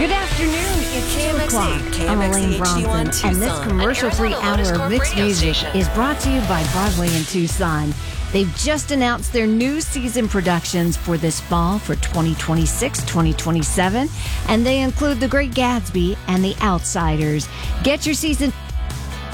Good afternoon. It's 2 o'clock. I'm Elaine Bronson, and this commercial-free hour of mixed music is brought to you by Broadway in Tucson. They've just announced their new season productions for this fall for 2026-2027, and they include The Great Gatsby and The Outsiders. Get your season